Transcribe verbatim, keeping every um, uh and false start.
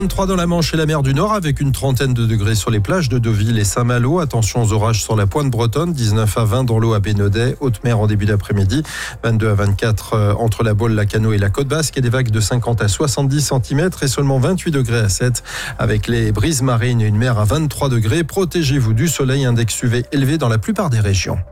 vingt-trois dans la Manche et la mer du Nord avec une trentaine de degrés sur les plages de Deauville et Saint-Malo. Attention aux orages sur la pointe bretonne, dix-neuf à vingt dans l'eau à Bénodet, haute mer en début d'après-midi, vingt-deux à vingt-quatre entre la Baule, la Cano et la Côte Basque et des vagues de cinquante à soixante-dix centimètres et seulement vingt-huit degrés à sept avec les brises marines et une mer à vingt-trois degrés. Protégez-vous du soleil, index U V élevé dans la plupart des régions.